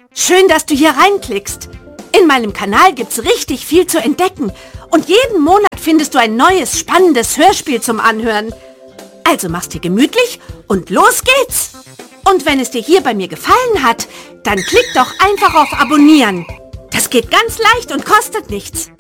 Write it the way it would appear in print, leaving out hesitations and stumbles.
Schön, dass du hier reinklickst. In meinem Kanal gibt's richtig viel zu entdecken. Und jeden Monat findest du ein neues, spannendes Hörspiel zum Anhören. Also mach's dir gemütlich und los geht's! Und wenn es dir hier bei mir gefallen hat, dann klick doch einfach auf Abonnieren. Das geht ganz leicht und kostet nichts.